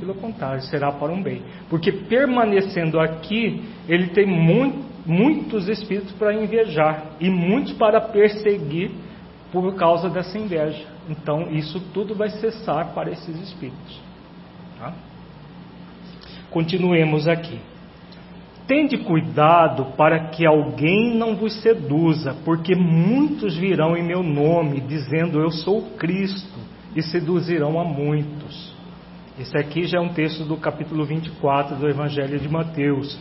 pelo contrário, será para um bem. Porque permanecendo aqui, ele tem muitos espíritos para invejar e muitos para perseguir por causa dessa inveja. Então, isso tudo vai cessar para esses espíritos. Tá? Continuemos aqui. Tende cuidado para que alguém não vos seduza, porque muitos virão em meu nome, dizendo eu sou o Cristo, e seduzirão a muitos. Esse aqui já é um texto do capítulo 24 do Evangelho de Mateus.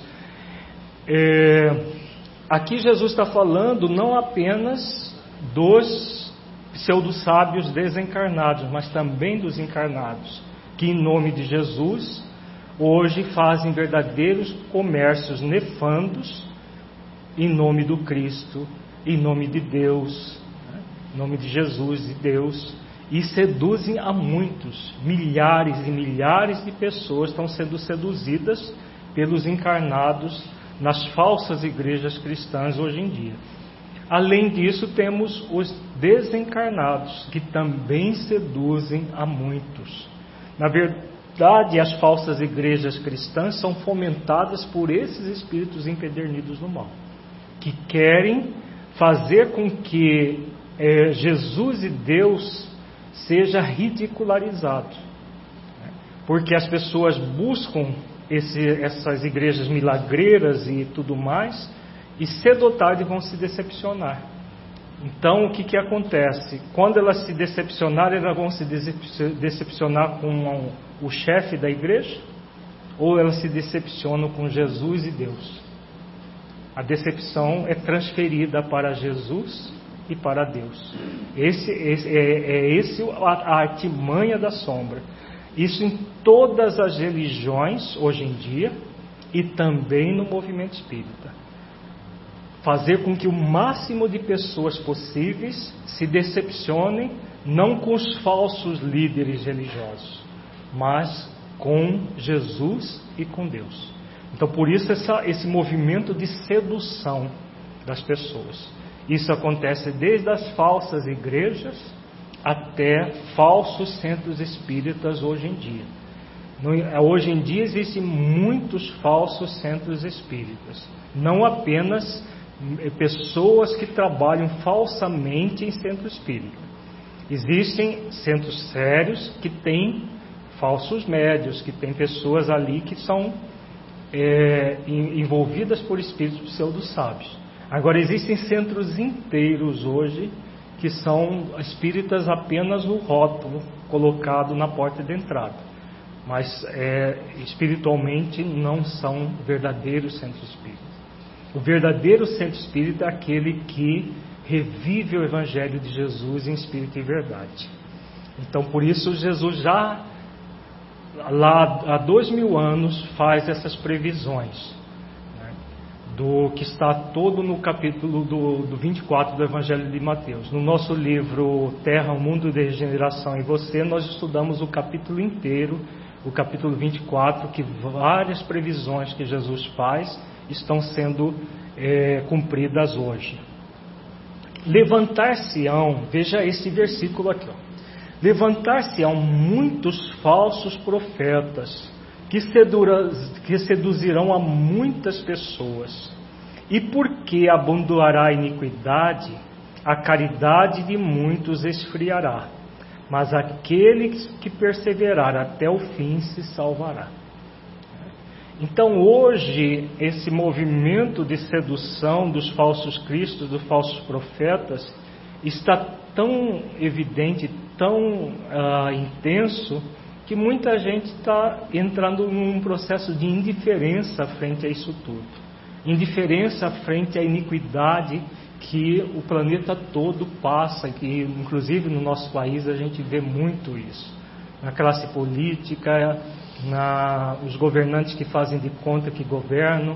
Aqui Jesus está falando não apenas dos pseudo-sábios desencarnados, mas também dos encarnados, que em nome de Jesus hoje fazem verdadeiros comércios nefandos em nome do Cristo, em nome de Deus, em nome de Jesus e Deus, e seduzem a muitos. Milhares e milhares de pessoas estão sendo seduzidas pelos encarnados nas falsas igrejas cristãs hoje em dia. Além disso, temos os desencarnados, que também seduzem a muitos. Na verdade, as falsas igrejas cristãs são fomentadas por esses espíritos empedernidos no mal, que querem fazer com que Jesus e Deus seja ridicularizado, porque as pessoas buscam essas igrejas milagreiras e tudo mais, e cedo ou tarde vão se decepcionar. Então, o que acontece? Quando elas se decepcionarem, elas vão se decepcionar com o chefe da igreja, ou elas se decepcionam com Jesus e Deus? A decepção é transferida para Jesus e para Deus. Esse a artimanha da sombra. Isso em todas as religiões hoje em dia e também no movimento espírita. Fazer com que o máximo de pessoas possíveis se decepcionem, não com os falsos líderes religiosos, mas com Jesus e com Deus. Então, por isso esse movimento de sedução das pessoas. Isso acontece desde as falsas igrejas até falsos centros espíritas hoje em dia. Hoje em dia existem muitos falsos centros espíritas, não apenas pessoas que trabalham falsamente em centro espírita. Existem centros sérios que têm falsos médios, que têm pessoas ali que são envolvidas por espíritos pseudo-sábios. Agora, existem centros inteiros hoje que são espíritas apenas no rótulo colocado na porta de entrada, mas espiritualmente não são verdadeiros centros espíritas. O verdadeiro centro espírita é aquele que revive o Evangelho de Jesus em espírito e verdade. Então, por isso, Jesus já lá há 2000 anos faz essas previsões, do que está todo no capítulo do 24 do Evangelho de Mateus. No nosso livro Terra, o Mundo de Regeneração e Você, nós estudamos o capítulo inteiro, o capítulo 24, que várias previsões que Jesus faz estão sendo cumpridas hoje. Levantar-se-ão, veja esse versículo aqui, levantar-se-ão muitos falsos profetas, que seduzirão a muitas pessoas. E porque abundará a iniquidade, a caridade de muitos esfriará. Mas aquele que perseverar até o fim se salvará. Então hoje, esse movimento de sedução dos falsos cristos, dos falsos profetas, está tão evidente, tão intenso, que muita gente está entrando num processo de indiferença frente a isso tudo. Indiferença frente à iniquidade que o planeta todo passa, que inclusive no nosso país a gente vê muito isso. Na classe política, os governantes que fazem de conta que governam,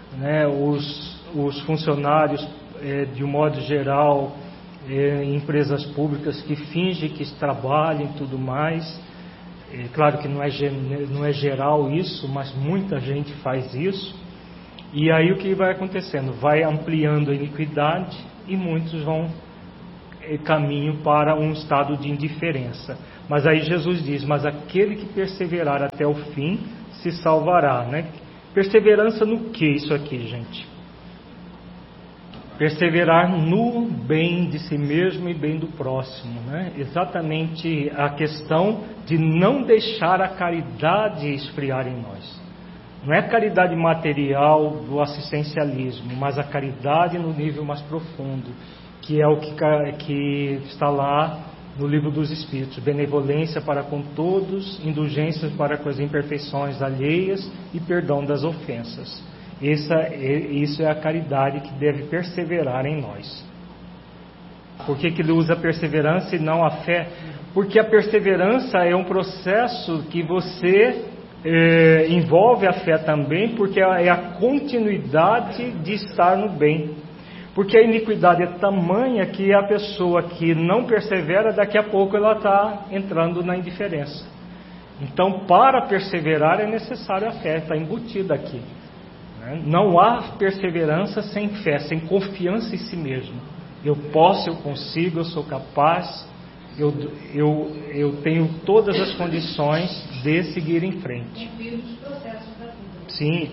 os funcionários, de um modo geral, em empresas públicas que fingem que trabalham e tudo mais. Claro que não é geral isso, mas muita gente faz isso. E aí o que vai acontecendo? Vai ampliando a iniquidade e muitos vão caminho para um estado de indiferença. Mas aí Jesus diz, mas aquele que perseverar até o fim se salvará, né? Perseverança no que isso aqui, gente? Perseverar no bem de si mesmo e bem do próximo, né? Exatamente a questão de não deixar a caridade esfriar em nós. Não é a caridade material do assistencialismo, mas a caridade no nível mais profundo, que é o que está lá no Livro dos Espíritos: benevolência para com todos, indulgências para com as imperfeições alheias e perdão das ofensas. Isso é a caridade que deve perseverar em nós. Por que ele usa a perseverança e não a fé? Porque a perseverança é um processo que você envolve a fé também, porque é a continuidade de estar no bem. Porque a iniquidade é tamanha que a pessoa que não persevera, daqui a pouco ela está entrando na indiferença. Então, para perseverar é necessário a fé, está embutida aqui. Não há perseverança sem fé, sem confiança em si mesmo. Eu posso, eu consigo, eu sou capaz, eu tenho todas as condições de seguir em frente. Confio nos processos da vida. Sim,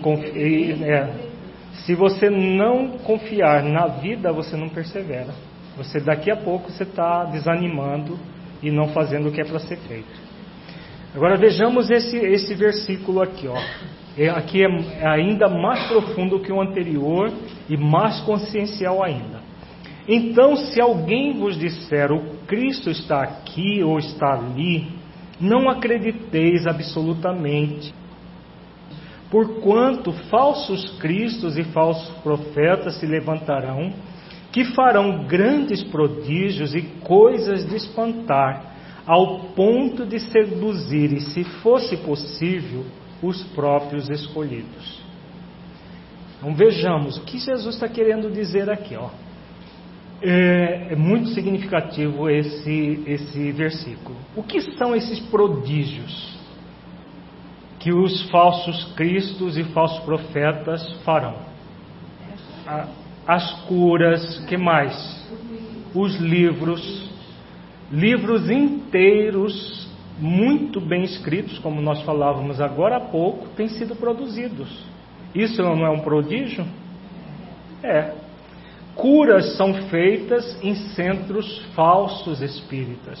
se você não confiar na vida, você não persevera. Daqui a pouco você está desanimando e não fazendo o que é para ser feito. Agora vejamos esse versículo aqui, ó. Aqui é ainda mais profundo que o anterior e mais consciencial ainda. Então, se alguém vos disser o Cristo está aqui ou está ali, não acrediteis absolutamente, porquanto falsos cristos e falsos profetas se levantarão, que farão grandes prodígios e coisas de espantar, ao ponto de seduzir, e se fosse possível, os próprios escolhidos. Então vejamos o que Jesus está querendo dizer aqui, ó. É muito significativo esse versículo. O que são esses prodígios que os falsos cristos e falsos profetas farão? As curas, que mais? Os livros inteiros, muito bem escritos, como nós falávamos agora há pouco, têm sido produzidos. Isso não é um prodígio? É. Curas são feitas em centros falsos espíritas,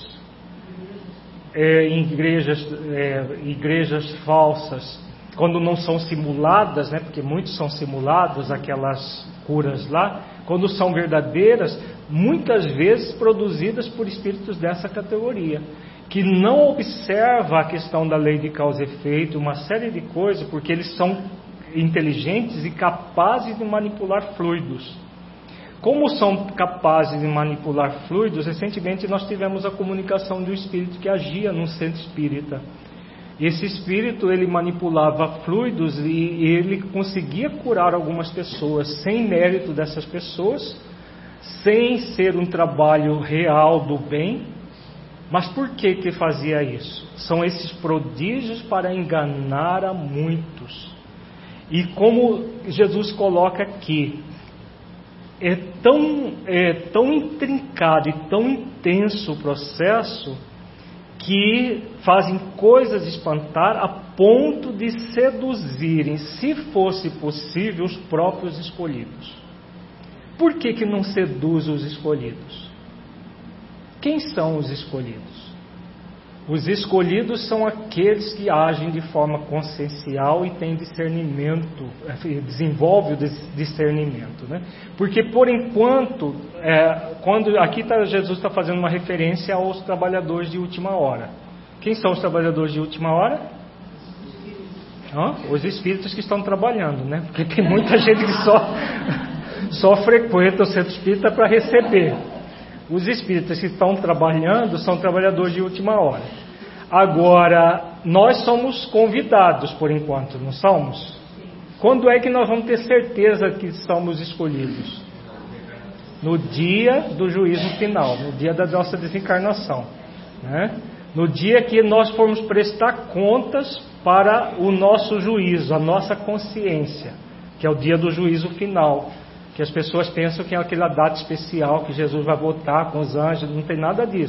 em igrejas falsas, quando não são simuladas, né? Porque muitos são simulados, aquelas curas lá, quando são verdadeiras, muitas vezes produzidas por espíritos dessa categoria, que não observa a questão da lei de causa e efeito, uma série de coisas, porque eles são inteligentes e capazes de manipular fluidos. Como são capazes de manipular fluidos, recentemente nós tivemos a comunicação de um espírito que agia num centro espírita. Esse espírito, ele manipulava fluidos e ele conseguia curar algumas pessoas sem mérito dessas pessoas, sem ser um trabalho real do bem. Mas por que fazia isso? São esses prodígios para enganar a muitos. E como Jesus coloca aqui, é tão intrincado e tão intenso o processo que fazem coisas de espantar a ponto de seduzirem, se fosse possível, os próprios escolhidos. Por que não seduz os escolhidos? Quem são os escolhidos? Os escolhidos são aqueles que agem de forma consciencial e têm discernimento, desenvolvem o discernimento, né? Porque por enquanto, quando aqui Jesus está fazendo uma referência aos trabalhadores de última hora. Quem são os trabalhadores de última hora? Os espíritos que estão trabalhando, né? Porque tem muita gente que só frequenta o centro espírita para receber. Os espíritas que estão trabalhando são trabalhadores de última hora. Agora, nós somos convidados por enquanto, não somos? Quando é que nós vamos ter certeza que somos escolhidos? No dia do juízo final, no dia da nossa desencarnação, né? No dia que nós formos prestar contas para o nosso juízo, a nossa consciência, que é o dia do juízo final. Que as pessoas pensam que é aquela data especial que Jesus vai voltar com os anjos, não tem nada disso.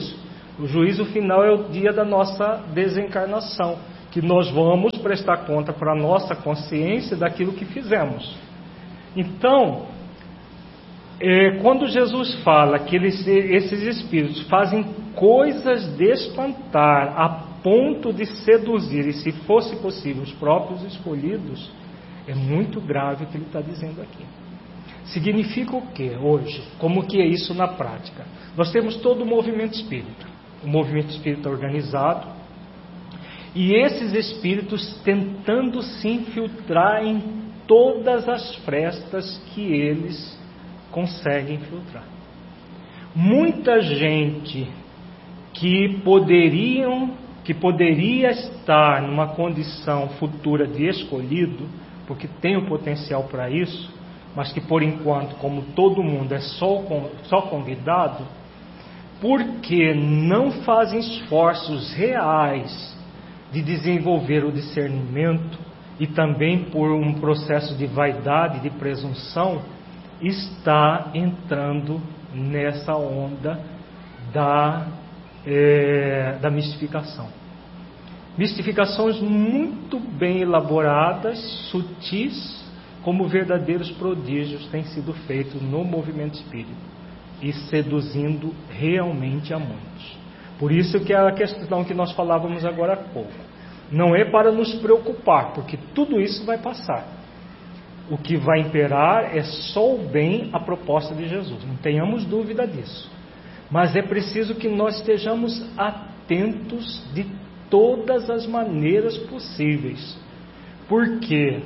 O juízo final é o dia da nossa desencarnação, que nós vamos prestar conta para a nossa consciência daquilo que fizemos. Então, quando Jesus fala que esses espíritos fazem coisas de espantar, a ponto de seduzir, e se fosse possível, os próprios escolhidos, é muito grave o que ele está dizendo aqui. Significa o que hoje? Como que é isso na prática? Nós temos todo o movimento espírita. O movimento espírita organizado, e esses espíritos tentando se infiltrar em todas as frestas que eles conseguem filtrar. Muita gente que poderia estar numa condição futura de escolhido, porque tem o potencial para isso, mas que por enquanto, como todo mundo, é só convidado, porque não fazem esforços reais de desenvolver o discernimento, e também por um processo de vaidade, de presunção, está entrando nessa onda da mistificação. Mistificações muito bem elaboradas, sutis, como verdadeiros prodígios têm sido feitos no movimento espírita, e seduzindo realmente a muitos. Por isso que é a questão que nós falávamos agora há pouco. Não é para nos preocupar, porque tudo isso vai passar. O que vai imperar é só o bem, a proposta de Jesus. Não tenhamos dúvida disso. Mas é preciso que nós estejamos atentos de todas as maneiras possíveis. Porque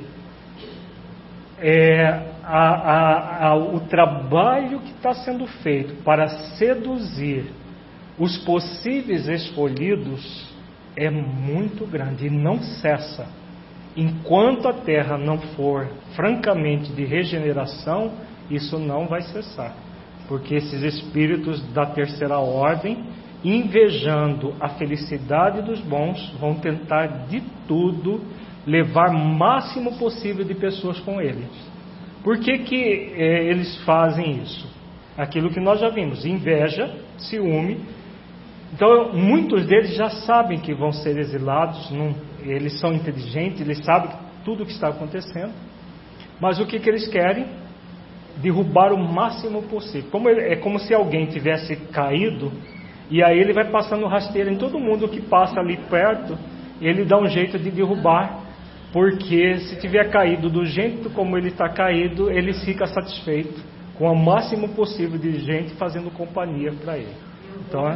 o trabalho que está sendo feito para seduzir os possíveis escolhidos é muito grande e não cessa. Enquanto a Terra não for francamente de regeneração, isso não vai cessar. Porque esses espíritos da terceira ordem, invejando a felicidade dos bons, vão tentar de tudo levar o máximo possível de pessoas com eles. Por que eles fazem isso? Aquilo que nós já vimos: inveja, ciúme. Então, muitos deles já sabem que vão ser exilados, eles são inteligentes, eles sabem tudo o que está acontecendo, mas o que eles querem? Derrubar o máximo possível. É como se alguém tivesse caído, e aí ele vai passando rasteiro em todo mundo que passa ali perto, ele dá um jeito de derrubar, porque se tiver caído do jeito como ele está caído, ele fica satisfeito com o máximo possível de gente fazendo companhia para ele. Então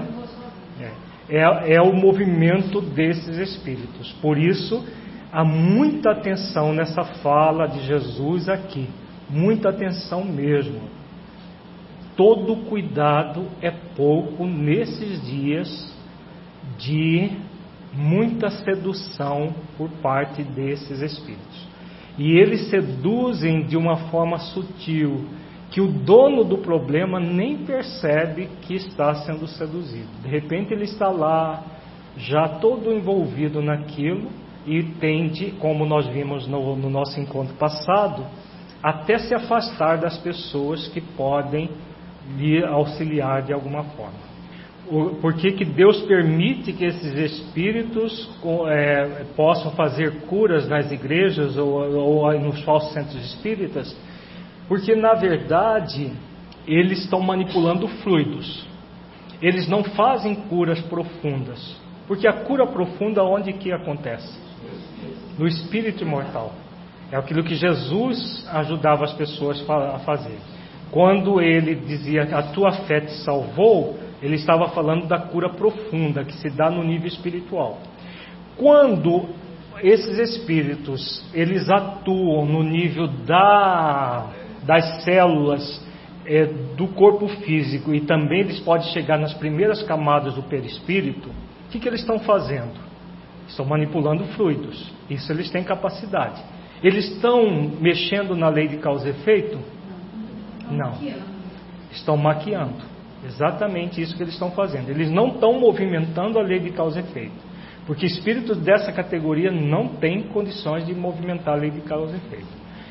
é o movimento desses espíritos. Por isso há muita atenção nessa fala de Jesus aqui, muita atenção mesmo. Todo cuidado é pouco nesses dias de muita sedução por parte desses espíritos. E eles seduzem de uma forma sutil, que o dono do problema nem percebe que está sendo seduzido. De repente ele está lá, já todo envolvido naquilo, e tende, como nós vimos no nosso encontro passado, até se afastar das pessoas que podem lhe auxiliar de alguma forma. Por que Deus permite que esses espíritos possam fazer curas nas igrejas ou nos falsos centros espíritas? Porque, na verdade, eles estão manipulando fluidos. Eles não fazem curas profundas. Porque a cura profunda, onde que acontece? No espírito imortal. É aquilo que Jesus ajudava as pessoas a fazer. Quando ele dizia, a tua fé te salvou, ele estava falando da cura profunda, que se dá no nível espiritual. Quando esses espíritos, eles atuam no nível das células do corpo físico, e também eles podem chegar nas primeiras camadas do perispírito, o que eles estão fazendo? Estão manipulando fluidos. Isso eles têm capacidade. Eles estão mexendo na lei de causa e efeito? Não. Estão maquiando. Exatamente isso que eles estão fazendo. Eles não estão movimentando a lei de causa e efeito. Porque espíritos dessa categoria não têm condições de movimentar a lei de causa e efeito.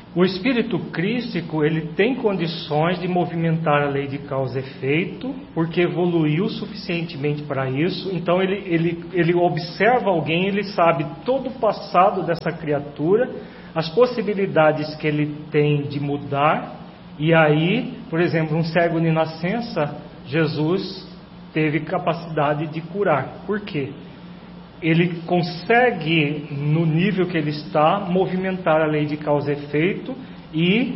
O espírito crístico, ele tem condições de movimentar a lei de causa e efeito, porque evoluiu suficientemente para isso. Então ele observa alguém, ele sabe todo o passado dessa criatura, as possibilidades que ele tem de mudar. E aí, por exemplo, um cego de nascença, Jesus teve capacidade de curar. Por quê? Ele consegue, no nível que ele está, movimentar a lei de causa e efeito e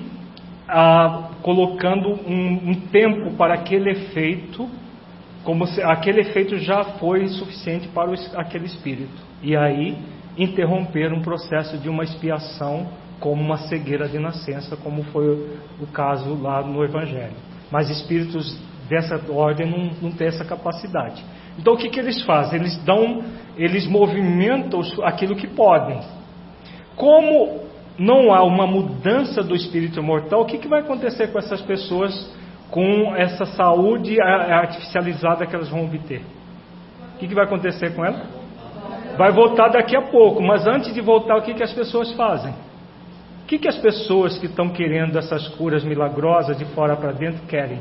colocando um tempo para aquele efeito, como se aquele efeito já foi suficiente para aquele espírito. E aí interromper um processo de uma expiação, como uma cegueira de nascença, como foi o caso lá no Evangelho. Mas espíritos dessa ordem não têm essa capacidade. Então o que eles fazem? Eles movimentam aquilo que podem. Como não há uma mudança do espírito mortal, o que vai acontecer com essas pessoas com essa saúde artificializada que elas vão obter? O que vai acontecer com ela? Vai voltar daqui a pouco, mas antes de voltar, o que as pessoas fazem? O que as pessoas que estão querendo essas curas milagrosas de fora para dentro querem?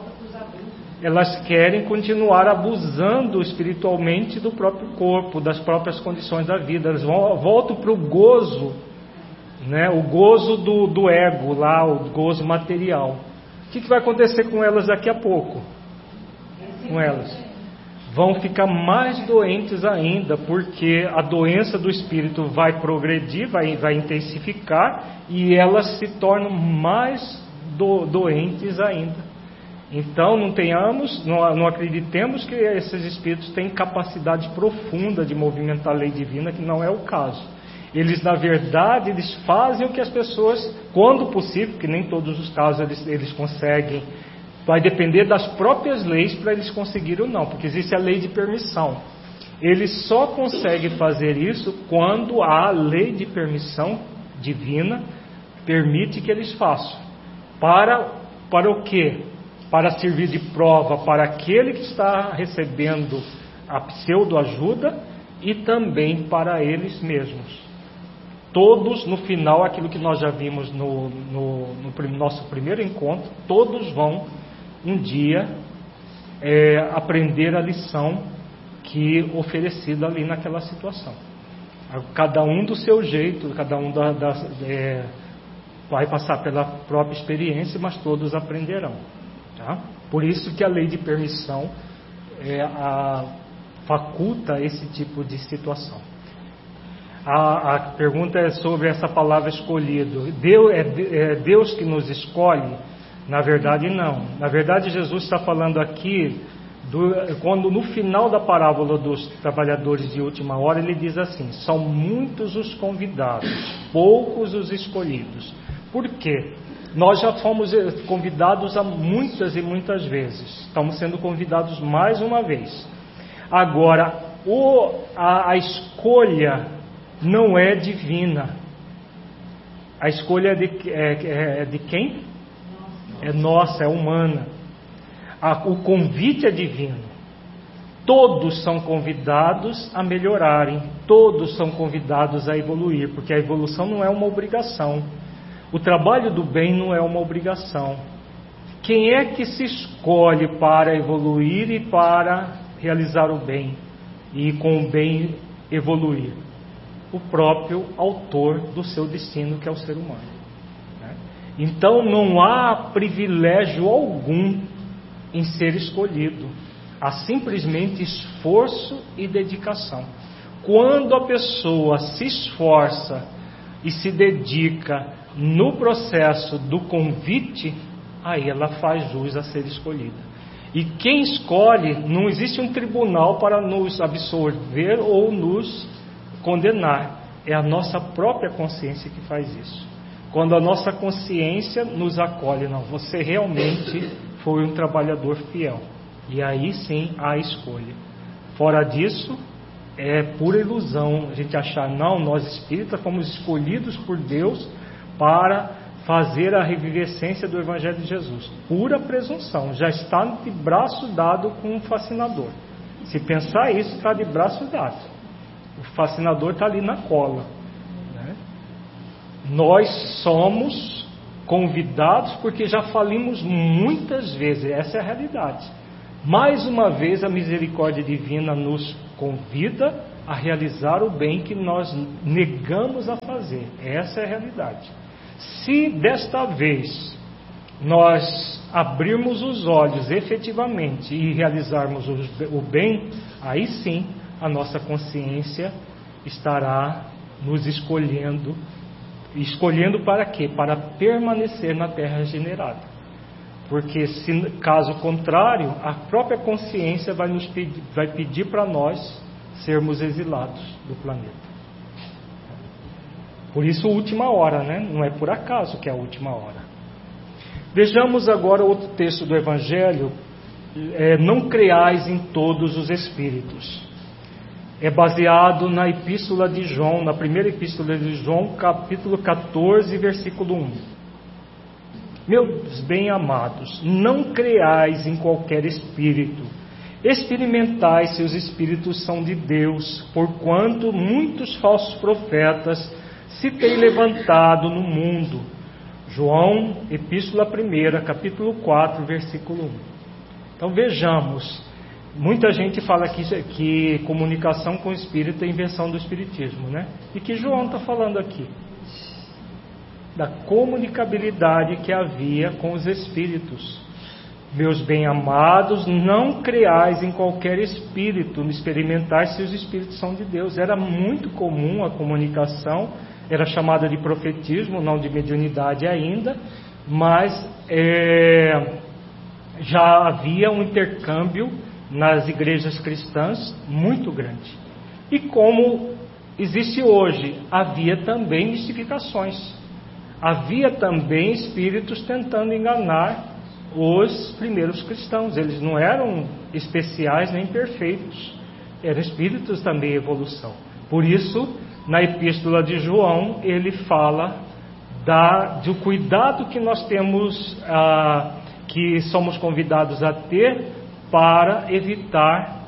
Elas querem continuar abusando espiritualmente do próprio corpo, das próprias condições da vida. Elas voltam para o gozo, né? O gozo do ego lá, o gozo material. O que vai acontecer com elas daqui a pouco? Com elas vão ficar mais doentes ainda, porque a doença do espírito vai progredir, vai intensificar, e elas se tornam mais doentes ainda. Então não acreditemos que esses espíritos têm capacidade profunda de movimentar a lei divina, que não é o caso. Eles, na verdade, eles fazem o que as pessoas, quando possível, que nem todos os casos eles conseguem, vai depender das próprias leis para eles conseguirem ou não, porque existe a lei de permissão. Eles só conseguem fazer isso quando a lei de permissão divina permite que eles façam. Para o quê? Para servir de prova para aquele que está recebendo a pseudo-ajuda e também para eles mesmos. Todos, no final, aquilo que nós já vimos no nosso primeiro encontro, todos vão um dia aprender a lição que oferecida ali naquela situação. Cada um do seu jeito, cada um vai passar pela própria experiência, mas todos aprenderão. Tá? Por isso que a lei de permissão faculta esse tipo de situação. A pergunta é sobre essa palavra escolhido. Deus que nos escolhe? Na verdade não. Na verdade Jesus está falando aqui, quando no final da parábola dos trabalhadores de última hora, ele diz assim: são muitos os convidados, poucos os escolhidos. Por quê? Nós já fomos convidados muitas e muitas vezes. Estamos sendo convidados mais uma vez. Agora, a escolha não é divina. A escolha é de quem? É nossa, é humana. O convite é divino. Todos são convidados a melhorarem. Todos são convidados a evoluir, porque a evolução não é uma obrigação. O trabalho do bem não é uma obrigação. Quem é que se escolhe para evoluir e para realizar o bem e com o bem evoluir? O próprio autor do seu destino, que é o ser humano. Então não há privilégio algum em ser escolhido. Há simplesmente esforço e dedicação. Quando a pessoa se esforça e se dedica no processo do convite, aí ela faz jus a ser escolhida. E quem escolhe, não existe um tribunal para nos absolver ou nos condenar. É a nossa própria consciência que faz isso. Quando a nossa consciência nos acolhe, não, você realmente foi um trabalhador fiel. E aí sim há escolha. Fora disso, é pura ilusão a gente achar, não, nós espíritas fomos escolhidos por Deus para fazer a revivescência do Evangelho de Jesus. Pura presunção, já está de braço dado com o fascinador. Se pensar isso, está de braço dado. O fascinador está ali na cola, né? Nós somos convidados porque já falimos muitas vezes, essa é a realidade. Mais uma vez a misericórdia divina nos convida a realizar o bem que nós negamos a fazer, essa é a realidade. Se desta vez nós abrirmos os olhos efetivamente e realizarmos o bem, aí sim a nossa consciência estará nos escolhendo. Escolhendo para quê? Para permanecer na terra regenerada. Porque se caso contrário, a própria consciência vai pedir para nós sermos exilados do planeta. Por isso, última hora, né? Não é por acaso que é a última hora. Vejamos agora outro texto do Evangelho. Não creais em todos os espíritos. É baseado na epístola de João, na primeira epístola de João, capítulo 14, versículo 1. Meus bem-amados, não creais em qualquer espírito, experimentai se os espíritos são de Deus, porquanto muitos falsos profetas se têm levantado no mundo. João, epístola 1, capítulo 4, versículo 1. Então vejamos. Muita gente fala que comunicação com o Espírito é invenção do Espiritismo, né? E que João está falando aqui? Da comunicabilidade que havia com os Espíritos. Meus bem-amados, não creais em qualquer Espírito, experimentai se os Espíritos são de Deus. Era muito comum a comunicação, era chamada de profetismo, não de mediunidade ainda, mas já havia um intercâmbio nas igrejas cristãs muito grande. E como existe hoje, havia também mistificações. Havia também espíritos tentando enganar os primeiros cristãos. Eles não eram especiais nem perfeitos. Eram espíritos também em evolução. Por isso, na epístola de João, ele fala do cuidado que nós temos, que somos convidados a ter para evitar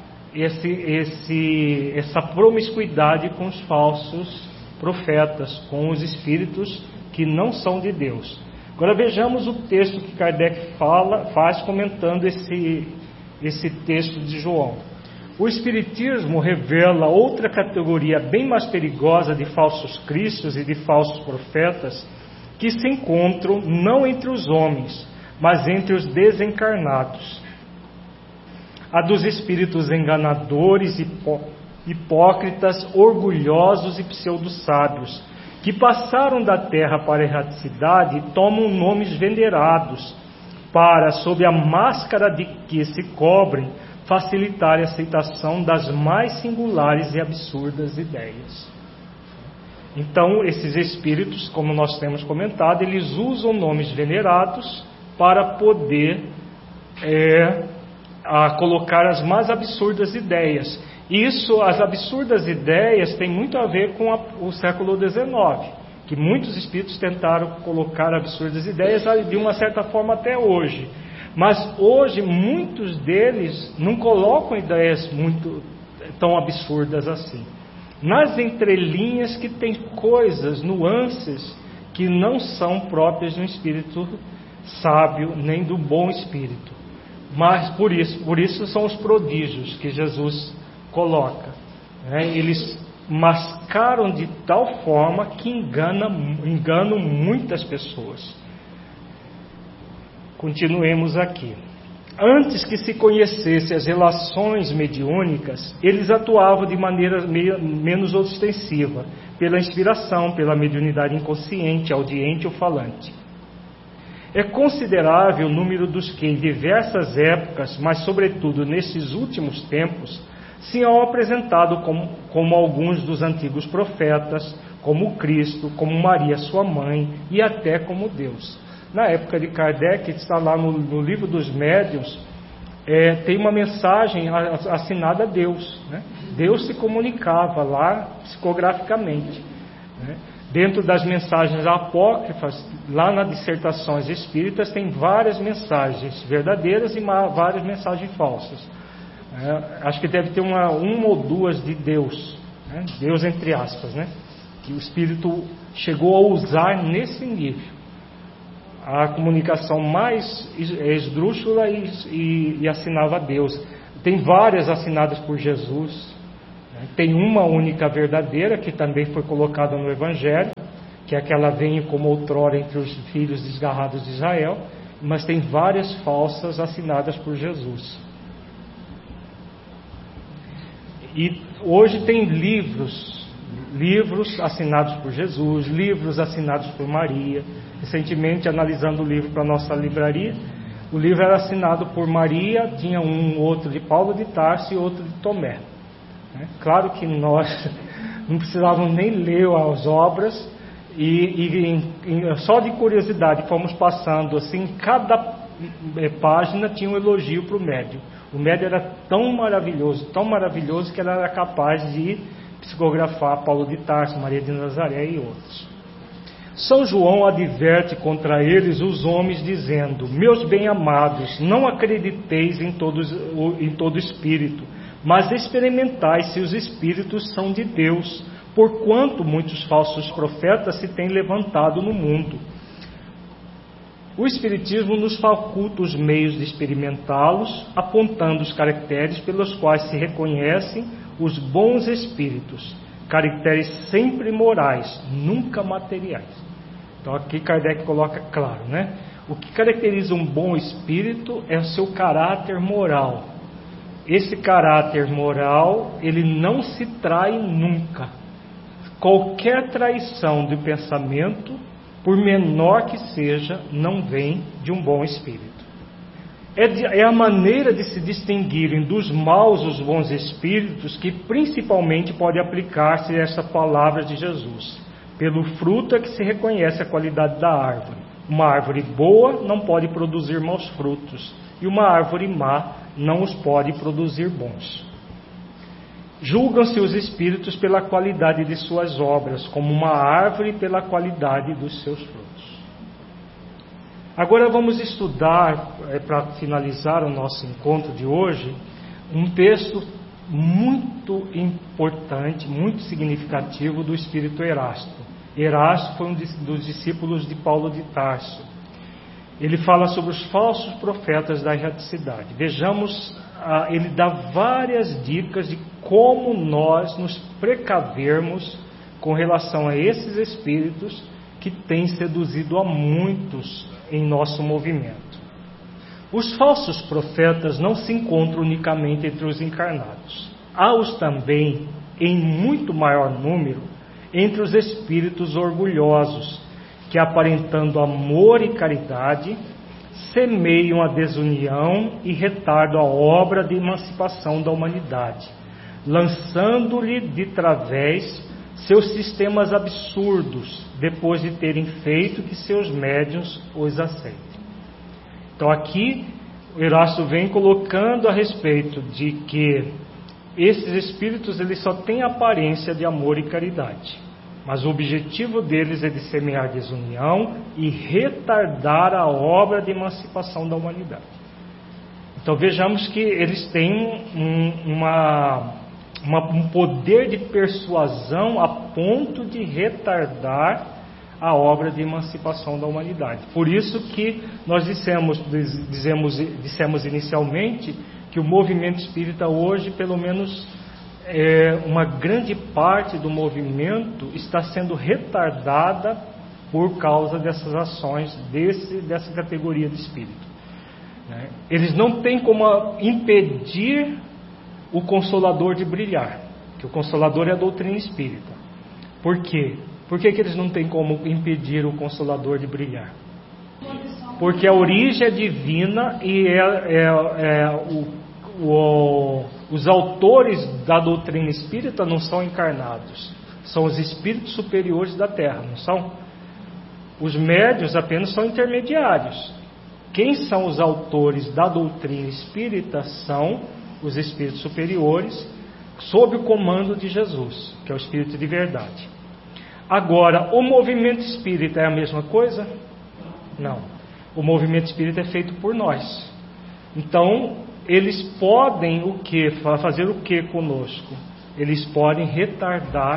essa promiscuidade com os falsos profetas, com os espíritos que não são de Deus. Agora vejamos o texto que Kardec faz comentando esse texto de João. O Espiritismo revela outra categoria bem mais perigosa de falsos cristos e de falsos profetas que se encontram não entre os homens, mas entre os desencarnados. A dos espíritos enganadores, hipócritas, orgulhosos e pseudo-sábios, que passaram da terra para a erraticidade e tomam nomes venerados, para, sob a máscara de que se cobrem, facilitar a aceitação das mais singulares e absurdas ideias. Então, esses espíritos, como nós temos comentado, eles usam nomes venerados para poder colocar as mais absurdas ideias. Isso, as absurdas ideias, tem muito a ver com o século XIX, que muitos espíritos tentaram colocar absurdas ideias de uma certa forma até hoje. Mas hoje muitos deles não colocam ideias muito tão absurdas assim. Nas entrelinhas que tem coisas, nuances que não são próprias de um espírito sábio nem do bom espírito. Mas por isso são os prodígios que Jesus coloca. Eles mascaram de tal forma que enganam muitas pessoas. Continuemos aqui. Antes que se conhecesse as relações mediúnicas, eles atuavam de maneira menos ostensiva, pela inspiração, pela mediunidade inconsciente, audiente ou falante. É considerável o número dos que, em diversas épocas, mas sobretudo nesses últimos tempos, se hão apresentado como alguns dos antigos profetas, como Cristo, como Maria, sua mãe, e até como Deus. Na época de Kardec, está lá no livro dos médiuns, tem uma mensagem assinada a Deus. Né? Deus se comunicava lá psicograficamente. Né? Dentro das mensagens apócrifas, lá nas dissertações espíritas, tem várias mensagens verdadeiras e várias mensagens falsas. Acho que deve ter uma ou duas de Deus, né? Deus entre aspas, né? que o Espírito chegou a usar nesse nível. A comunicação mais esdrúxula e assinava a Deus. Tem várias assinadas por Jesus. Tem uma única verdadeira, que também foi colocada no Evangelho, que é aquela vem como outrora entre os filhos desgarrados de Israel, mas tem várias falsas assinadas por Jesus. E hoje tem livros assinados por Jesus, livros assinados por Maria. Recentemente, analisando o livro para a nossa livraria, o livro era assinado por Maria, tinha outro de Paulo de Tarso e outro de Tomé. Claro que nós não precisávamos nem ler as obras, só de curiosidade fomos passando assim, cada página tinha um elogio para o médium. O médium era tão maravilhoso que ele era capaz de psicografar Paulo de Tarso, Maria de Nazaré e outros. São João adverte contra eles os homens, dizendo: meus bem-amados, não acrediteis em todo espírito, mas experimentai se os espíritos são de Deus, porquanto muitos falsos profetas se têm levantado no mundo. O Espiritismo nos faculta os meios de experimentá-los, apontando os caracteres pelos quais se reconhecem os bons espíritos, caracteres sempre morais, nunca materiais. Então aqui Kardec coloca claro, né? O que caracteriza um bom espírito é o seu caráter moral. Esse caráter moral, ele não se trai nunca. Qualquer traição de pensamento, por menor que seja, não vem de um bom espírito. É a maneira de se distinguirem dos maus os bons espíritos que principalmente pode aplicar-se essa palavra de Jesus. Pelo fruto é que se reconhece a qualidade da árvore. Uma árvore boa não pode produzir maus frutos, e uma árvore má não os pode produzir bons. Julgam-se os espíritos pela qualidade de suas obras, como uma árvore pela qualidade dos seus frutos. Agora vamos estudar, para finalizar o nosso encontro de hoje, um texto muito importante, muito significativo do espírito Erasto. Erasto foi um dos discípulos de Paulo de Tarso. Ele fala sobre os falsos profetas da erraticidade. Vejamos, ele dá várias dicas de como nós nos precavermos com relação a esses espíritos que têm seduzido a muitos em nosso movimento. Os falsos profetas não se encontram unicamente entre os encarnados. Há-os também, em muito maior número, entre os espíritos orgulhosos, que aparentando amor e caridade, semeiam a desunião e retardam a obra de emancipação da humanidade, lançando-lhe de través seus sistemas absurdos, depois de terem feito que seus médiuns os aceitem. Então aqui o Erasto vem colocando a respeito de que esses espíritos eles só têm aparência de amor e caridade, mas o objetivo deles é de semear desunião e retardar a obra de emancipação da humanidade. Então vejamos que eles têm um poder de persuasão a ponto de retardar a obra de emancipação da humanidade. Por isso que nós dissemos inicialmente que o movimento espírita hoje, pelo menos uma grande parte do movimento está sendo retardada por causa dessas ações dessa categoria de espírito. Eles não têm como impedir o Consolador de brilhar, que o Consolador é a doutrina espírita. Por quê? Por que eles não têm como impedir o Consolador de brilhar? Porque a origem é divina e os autores da doutrina espírita não são encarnados, são os espíritos superiores da Terra, não são? Os médiuns apenas são intermediários. Quem são os autores da doutrina espírita são os espíritos superiores, sob o comando de Jesus, que é o Espírito de verdade. Agora, o movimento espírita é a mesma coisa? Não. O movimento espírita é feito por nós. Então, eles podem fazer o que conosco? Eles podem retardar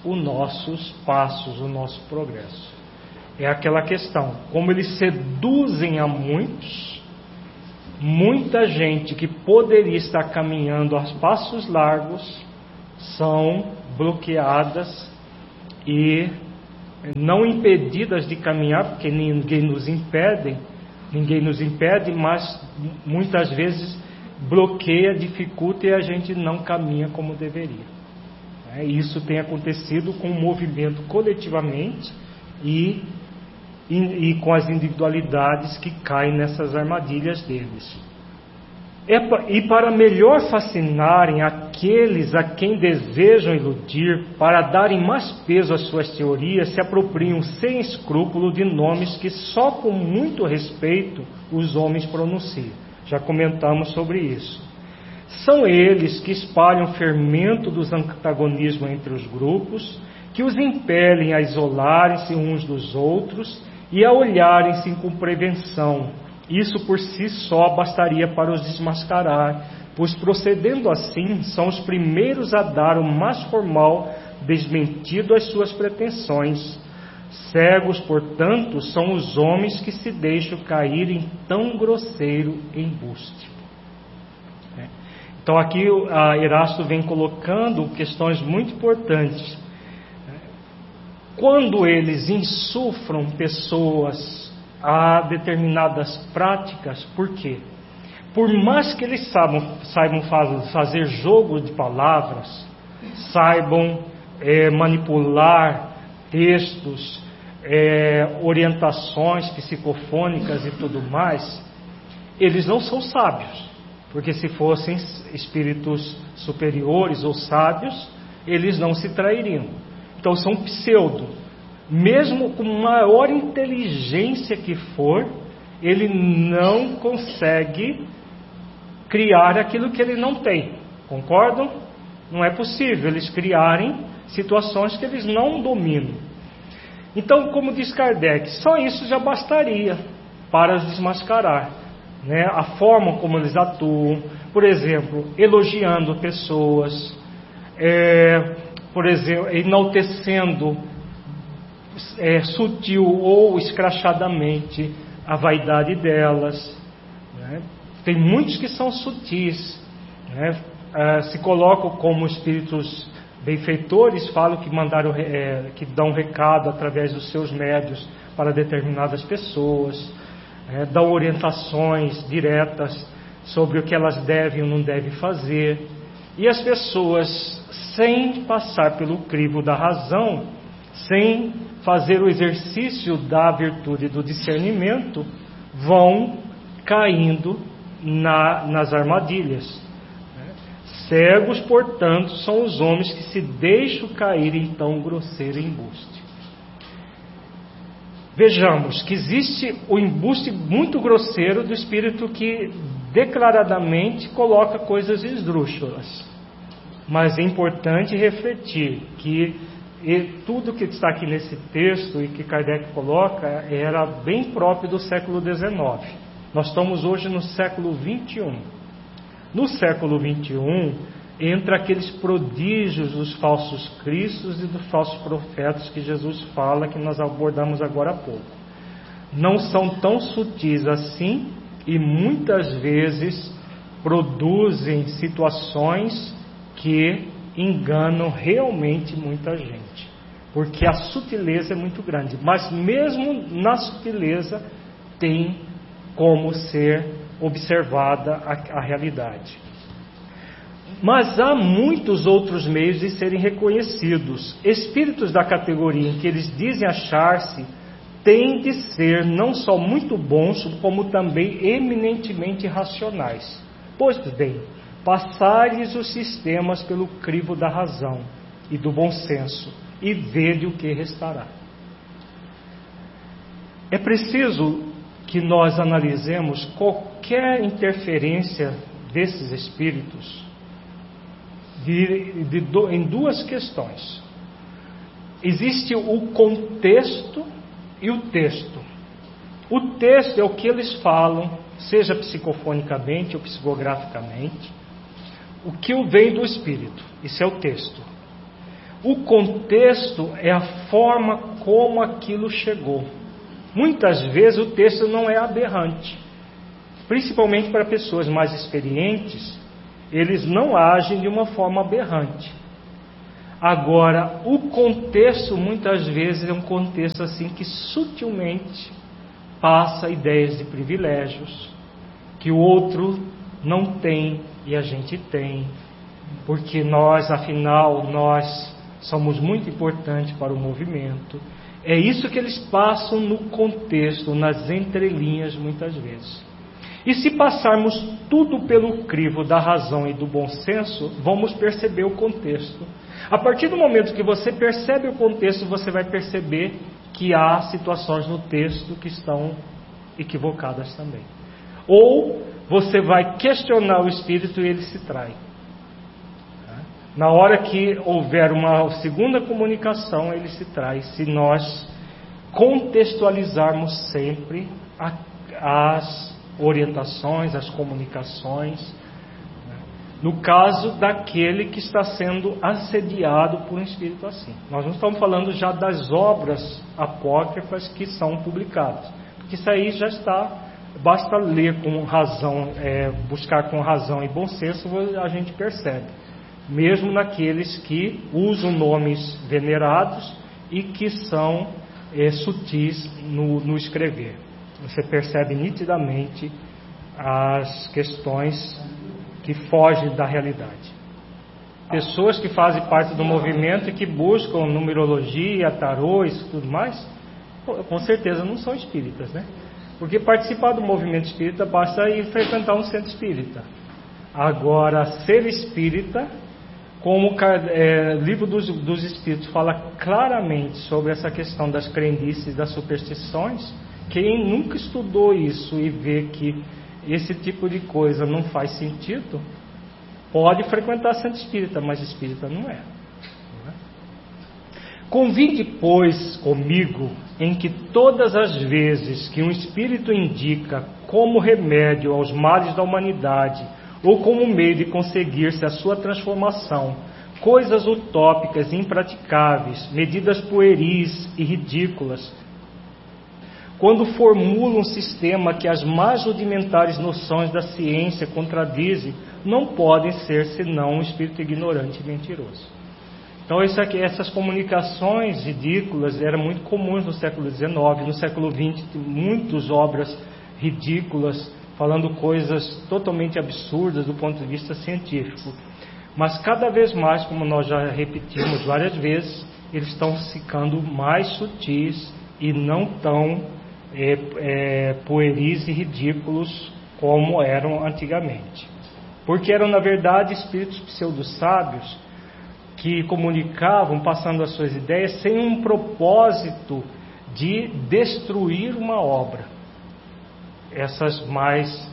os nossos passos, o nosso progresso. É aquela questão, como eles seduzem a muitos, muita gente que poderia estar caminhando a passos largos são bloqueadas e não impedidas de caminhar, porque ninguém nos impede, mas muitas vezes bloqueia, dificulta e a gente não caminha como deveria. Isso tem acontecido com o movimento coletivamente e com as individualidades que caem nessas armadilhas deles. E para melhor fascinarem aqueles a quem desejam iludir, para darem mais peso às suas teorias, se apropriam sem escrúpulo de nomes que só com muito respeito os homens pronunciam. Já comentamos sobre isso. São eles que espalham fermento dos antagonismos entre os grupos, que os impelem a isolarem-se uns dos outros e a olharem-se com prevenção. Isso por si só bastaria para os desmascarar, pois procedendo assim, são os primeiros a dar o mais formal desmentido às suas pretensões. Cegos, portanto, são os homens que se deixam cair em tão grosseiro embuste. Então aqui Erasto vem colocando questões muito importantes. Quando eles insufram pessoas a determinadas práticas, por quê? Por mais que eles saibam fazer jogo de palavras, saibam manipular textos, orientações psicofônicas e tudo mais, eles não são sábios, porque se fossem espíritos superiores ou sábios, eles não se trairiam. Então são pseudo. Mesmo com maior inteligência que for, ele não consegue criar aquilo que ele não tem. Concordam? Não é possível eles criarem situações que eles não dominam. Então, como diz Kardec, só isso já bastaria para os desmascarar, né? A forma como eles atuam, por exemplo, elogiando pessoas, por exemplo, enaltecendo sutil ou escrachadamente a vaidade delas, né? Tem muitos que são sutis, né? Se colocam como espíritos benfeitores, falam que que dão recado através dos seus médios para determinadas pessoas, dão orientações diretas sobre o que elas devem ou não devem fazer, e as pessoas, sem passar pelo crivo da razão, sem fazer o exercício da virtude do discernimento, vão caindo nas armadilhas. Cegos, portanto, são os homens que se deixam cair em tão grosseiro embuste. Vejamos que existe o embuste muito grosseiro do espírito que declaradamente coloca coisas esdrúxulas. Mas é importante refletir que tudo que está aqui nesse texto e que Kardec coloca era bem próprio do século XIX. Nós estamos hoje no século XXI. No século XXI, entra aqueles prodígios dos falsos cristos e dos falsos profetas que Jesus fala, que nós abordamos agora há pouco. Não são tão sutis assim e muitas vezes produzem situações que enganam realmente muita gente, porque a sutileza é muito grande, mas mesmo na sutileza tem como ser observada a realidade. Mas há muitos outros meios de serem reconhecidos. Espíritos da categoria em que eles dizem achar-se têm de ser não só muito bons, como também eminentemente racionais. Pois bem, passai-lhes os sistemas pelo crivo da razão e do bom senso, e vede o que restará. É preciso que nós analisemos qualquer interferência desses espíritos em duas questões. Existe o contexto e o texto. O texto é o que eles falam, seja psicofonicamente ou psicograficamente, o que vem do espírito. Isso é o texto. O contexto é a forma como aquilo chegou. Muitas vezes o texto não é aberrante. Principalmente para pessoas mais experientes, eles não agem de uma forma aberrante. Agora, o contexto muitas vezes é um contexto assim que sutilmente passa ideias de privilégios que o outro não tem e a gente tem, porque nós, afinal, nós somos muito importantes para o movimento. É isso que eles passam no contexto, nas entrelinhas muitas vezes. E se passarmos tudo pelo crivo da razão e do bom senso, vamos perceber o contexto. A partir do momento que você percebe o contexto, você vai perceber que há situações no texto que estão equivocadas também. Ou você vai questionar o Espírito e ele se trai. Na hora que houver uma segunda comunicação, ele se trai, se nós contextualizarmos sempre as orientações, as comunicações, no caso daquele que está sendo assediado por um espírito assim. Nós não estamos falando já das obras apócrifas que são publicadas, porque isso aí já está, basta ler com razão, buscar com razão e bom senso, a gente percebe, mesmo naqueles que usam nomes venerados e que são sutis no escrever. Você percebe nitidamente as questões que fogem da realidade. Pessoas que fazem parte do movimento e que buscam numerologia, tarô e tudo mais, com certeza não são espíritas, né? Porque participar do movimento espírita basta ir frequentar um centro espírita. Agora, ser espírita, como o livro dos Espíritos fala claramente sobre essa questão das crendices, das superstições, quem nunca estudou isso e vê que esse tipo de coisa não faz sentido, pode frequentar centro espírita, mas espírita não é. Convide, pois, comigo em que todas as vezes que um espírito indica como remédio aos males da humanidade ou como meio de conseguir-se a sua transformação, coisas utópicas e impraticáveis, medidas pueris e ridículas, quando formula um sistema que as mais rudimentares noções da ciência contradizem, não podem ser senão um espírito ignorante e mentiroso. Então essas comunicações ridículas eram muito comuns no século XIX, no século XX, muitas obras ridículas, falando coisas totalmente absurdas do ponto de vista científico. Mas cada vez mais, como nós já repetimos várias vezes, eles estão ficando mais sutis e não tão pueris e ridículos como eram antigamente. Porque eram, na verdade, espíritos pseudo-sábios que comunicavam, passando as suas ideias, sem um propósito de destruir uma obra. Essas mais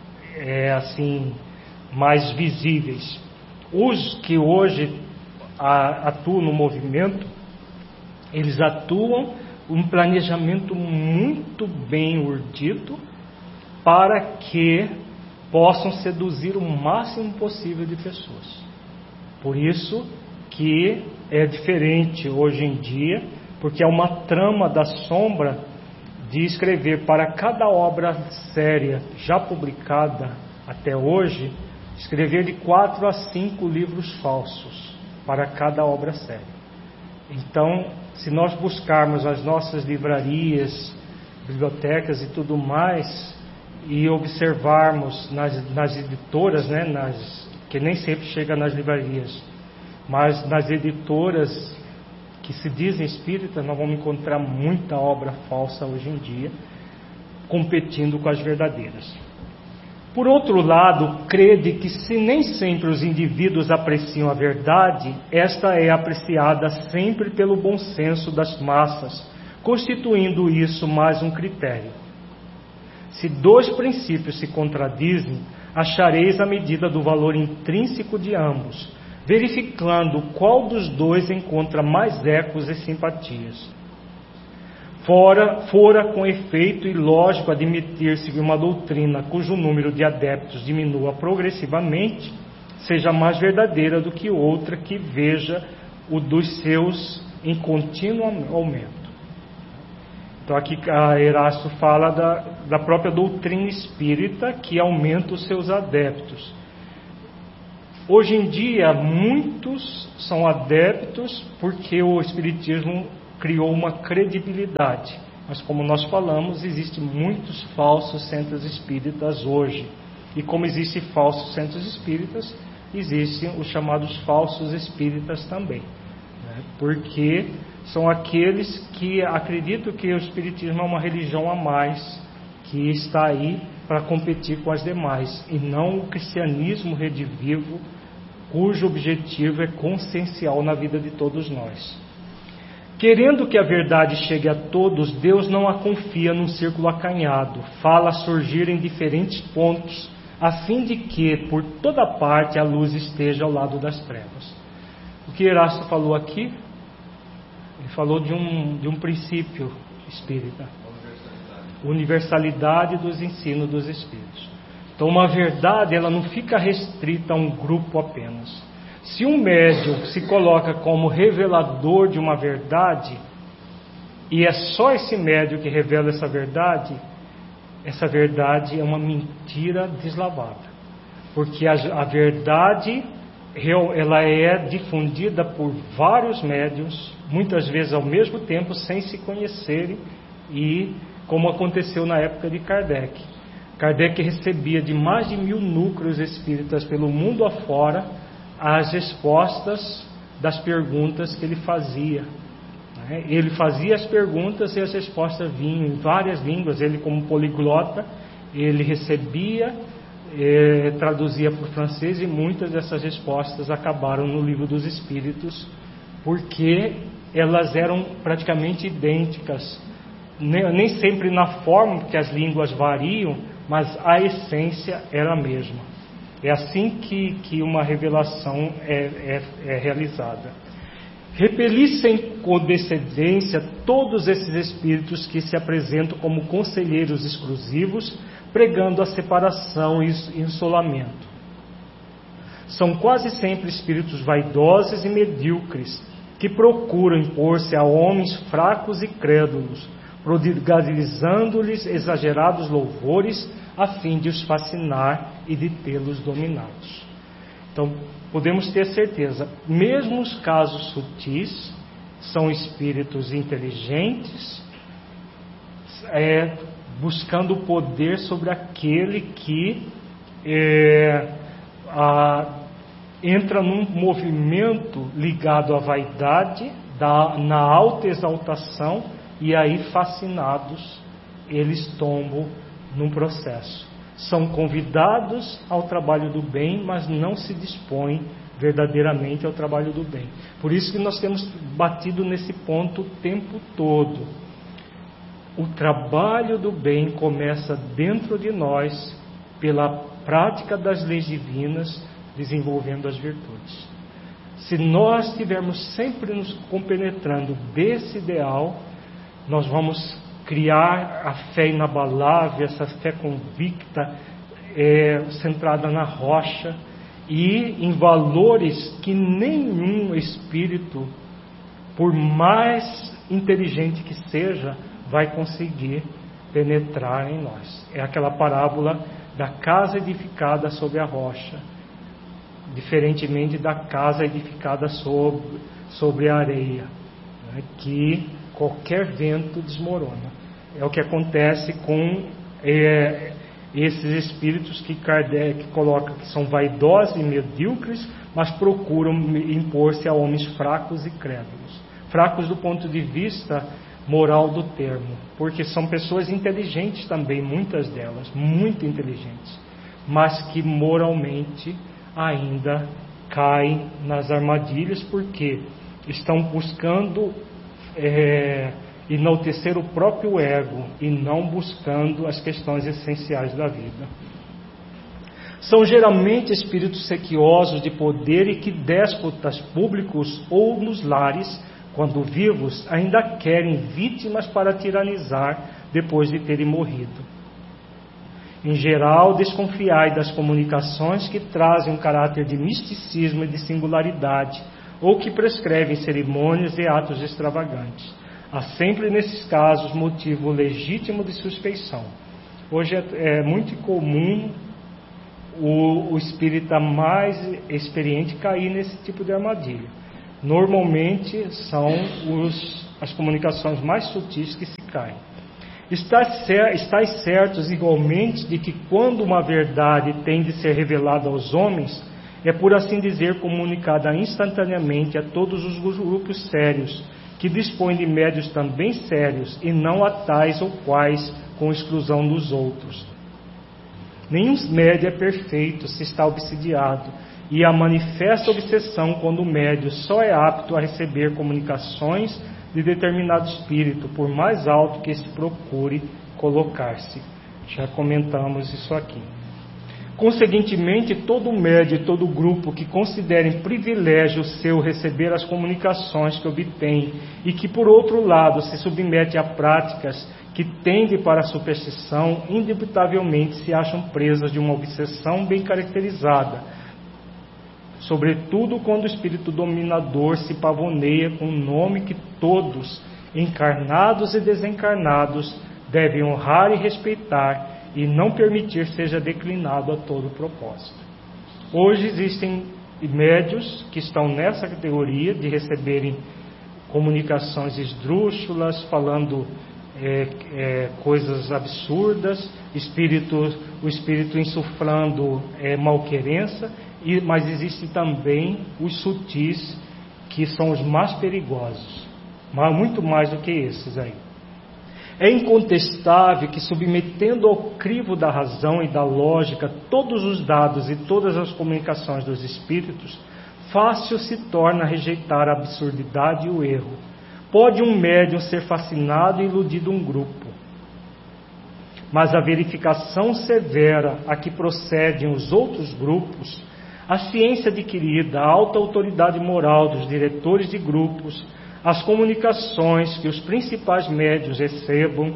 visíveis. Os que hoje atuam no movimento, eles atuam um planejamento muito bem urdido para que possam seduzir o máximo possível de pessoas. Por isso que é diferente hoje em dia, porque é uma trama da sombra de escrever para cada obra séria já publicada até hoje, escrever de 4 a 5 livros falsos para cada obra séria. Então, se nós buscarmos as nossas livrarias, bibliotecas e tudo mais, e observarmos nas editoras, né, que nem sempre chega nas livrarias, mas nas editoras que se dizem espíritas, nós vamos encontrar muita obra falsa hoje em dia, competindo com as verdadeiras. Por outro lado, crede que se nem sempre os indivíduos apreciam a verdade, esta é apreciada sempre pelo bom senso das massas, constituindo isso mais um critério. Se 2 princípios se contradizem, achareis a medida do valor intrínseco de ambos, verificando qual dos 2 encontra mais ecos e simpatias. Fora com efeito e lógico admitir-se que uma doutrina cujo número de adeptos diminua progressivamente seja mais verdadeira do que outra que veja o dos seus em contínuo aumento. Então aqui Erasto fala da própria doutrina espírita que aumenta os seus adeptos. Hoje em dia, muitos são adeptos porque o Espiritismo criou uma credibilidade. Mas como nós falamos, existem muitos falsos centros espíritas hoje. E como existem falsos centros espíritas, existem os chamados falsos espíritas também. Porque são aqueles que acreditam que o Espiritismo é uma religião a mais, que está aí para competir com as demais, e não o cristianismo redivivo, cujo objetivo é consciencial na vida de todos nós. Querendo que a verdade chegue a todos, Deus não a confia num círculo acanhado, fala surgir em diferentes pontos, a fim de que, por toda parte, a luz esteja ao lado das trevas. O que Erasto falou aqui? Ele falou de um princípio espírita. Universalidade dos ensinos dos espíritos. Então, uma verdade, ela não fica restrita a um grupo apenas. Se um médium se coloca como revelador de uma verdade, e é só esse médium que revela essa verdade é uma mentira deslavada. Porque a verdade, ela é difundida por vários médiuns, muitas vezes ao mesmo tempo, sem se conhecerem, e como aconteceu na época de Kardec. Kardec recebia de mais de 1000 núcleos espíritas pelo mundo afora as respostas das perguntas que ele fazia. Ele fazia as perguntas e as respostas vinham em várias línguas. Ele, como poliglota, ele recebia, traduzia para o francês, e muitas dessas respostas acabaram no Livro dos Espíritos, porque elas eram praticamente idênticas, nem sempre na forma, porque as línguas variam, mas a essência era a mesma. É assim que uma revelação é realizada. Repelissem com condescendência todos esses espíritos que se apresentam como conselheiros exclusivos, pregando a separação e isolamento. São quase sempre espíritos vaidosos e medíocres, que procuram impor-se a homens fracos e crédulos, prodigalizando-lhes exagerados louvores, a fim de os fascinar e de tê-los dominados. Então, podemos ter certeza, mesmo os casos sutis, são espíritos inteligentes, buscando o poder sobre aquele que entra num movimento ligado à vaidade, na autoexaltação, e aí, fascinados, eles tombam num processo. São convidados ao trabalho do bem, mas não se dispõem verdadeiramente ao trabalho do bem. Por isso que nós temos batido nesse ponto o tempo todo. O trabalho do bem começa dentro de nós, pela prática das leis divinas, desenvolvendo as virtudes. Se nós estivermos sempre nos compenetrando desse ideal, nós vamos criar a fé inabalável, essa fé convicta, centrada na rocha e em valores que nenhum espírito, por mais inteligente que seja, vai conseguir penetrar em nós. É aquela parábola da casa edificada sobre a rocha, diferentemente da casa edificada sobre a areia, né, que qualquer vento desmorona. É o que acontece com esses espíritos que Kardec coloca que são vaidosos e medíocres, mas procuram impor-se a homens fracos e crédulos. Fracos do ponto de vista moral do termo, porque são pessoas inteligentes também, muitas delas, muito inteligentes, mas que moralmente ainda caem nas armadilhas, porque estão buscando enaltecer o próprio ego e não buscando as questões essenciais da vida. São geralmente espíritos sequiosos de poder e que déspotas públicos ou nos lares, quando vivos, ainda querem vítimas para tiranizar depois de terem morrido. Em geral, desconfiai das comunicações que trazem um caráter de misticismo e de singularidade, ou que prescrevem cerimônias e atos extravagantes. Há sempre nesses casos motivo legítimo de suspeição. Hoje é muito comum o espírita mais experiente cair nesse tipo de armadilha. Normalmente são as comunicações mais sutis que se caem. Estais certos igualmente de que quando uma verdade tem de ser revelada aos homens, é por assim dizer comunicada instantaneamente a todos os grupos sérios, que dispõem de médios também sérios, e não a tais ou quais com exclusão dos outros. Nenhum médio é perfeito se está obsidiado, e a manifesta obsessão quando o médio só é apto a receber comunicações de determinado espírito, por mais alto que este procure colocar-se. Já comentamos isso aqui. Conseguintemente, todo médio e todo grupo que considerem privilégio seu receber as comunicações que obtém e que, por outro lado, se submete a práticas que tendem para a superstição, indubitavelmente se acham presas de uma obsessão bem caracterizada, sobretudo quando o espírito dominador se pavoneia com um nome que todos, encarnados e desencarnados, devem honrar e respeitar, e não permitir seja declinado a todo propósito. Hoje existem médios que estão nessa categoria de receberem comunicações esdrúxulas, falando coisas absurdas, o espírito insuflando malquerença, mas existem também os sutis, que são os mais perigosos, mas muito mais do que esses aí. É incontestável que, submetendo ao crivo da razão e da lógica todos os dados e todas as comunicações dos espíritos, fácil se torna rejeitar a absurdidade e o erro. Pode um médium ser fascinado e iludido um grupo, mas a verificação severa a que procedem os outros grupos, a ciência adquirida, a alta autoridade moral dos diretores de grupos, as comunicações que os principais médiuns recebam,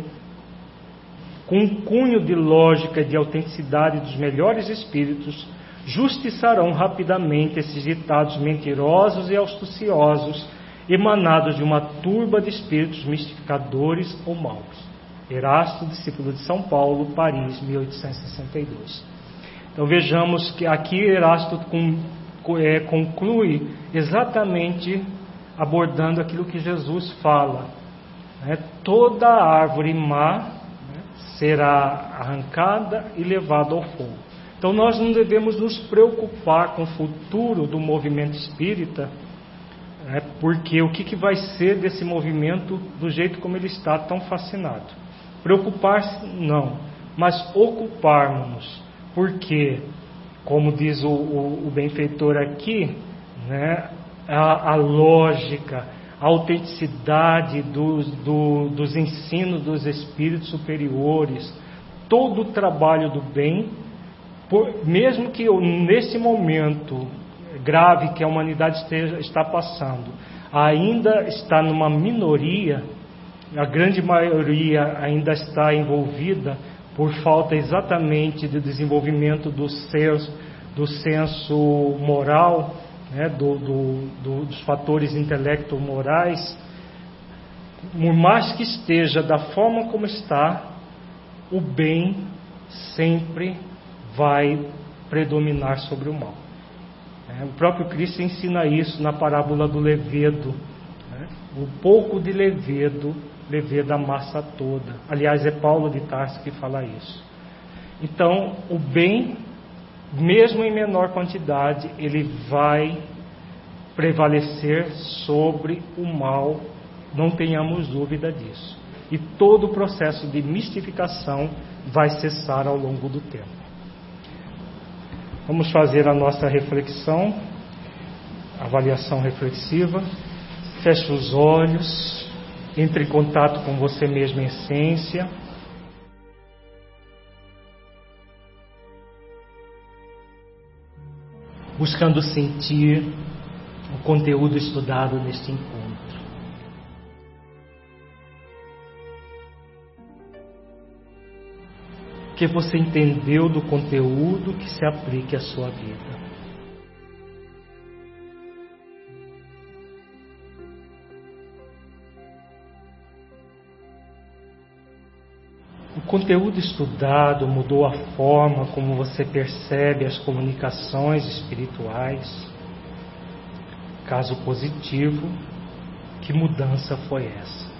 com um cunho de lógica e de autenticidade dos melhores espíritos, justiçarão rapidamente esses ditados mentirosos e astuciosos, emanados de uma turba de espíritos mistificadores ou maus. Erasto, discípulo de São Paulo, Paris, 1862. Então vejamos que aqui Erasto conclui exatamente abordando aquilo que Jesus fala. Toda árvore má será arrancada e levada ao fogo. Então nós não devemos nos preocupar com o futuro do movimento espírita, porque o que vai ser desse movimento do jeito como ele está tão fascinado. Preocupar-se não, mas ocuparmos-nos, porque, como diz o benfeitor aqui, a lógica, a autenticidade dos ensinos dos espíritos superiores, todo o trabalho do bem, mesmo que nesse momento grave que a humanidade está passando, ainda está numa minoria, a grande maioria ainda está envolvida por falta exatamente de desenvolvimento do senso moral, dos fatores intelecto-morais. Por mais que esteja da forma como está, o bem sempre vai predominar sobre o mal. O próprio Cristo ensina isso na parábola do levedo. O pouco de levedo leveda a massa toda. Aliás, é Paulo de Tarso que fala isso. Então, o bem, mesmo em menor quantidade, ele vai prevalecer sobre o mal, não tenhamos dúvida disso. E todo o processo de mistificação vai cessar ao longo do tempo. Vamos fazer a nossa reflexão, avaliação reflexiva. Feche os olhos, entre em contato com você mesmo em essência. Buscando sentir o conteúdo estudado neste encontro. O que você entendeu do conteúdo que se aplique à sua vida. O conteúdo estudado mudou a forma como você percebe as comunicações espirituais? Caso positivo, que mudança foi essa?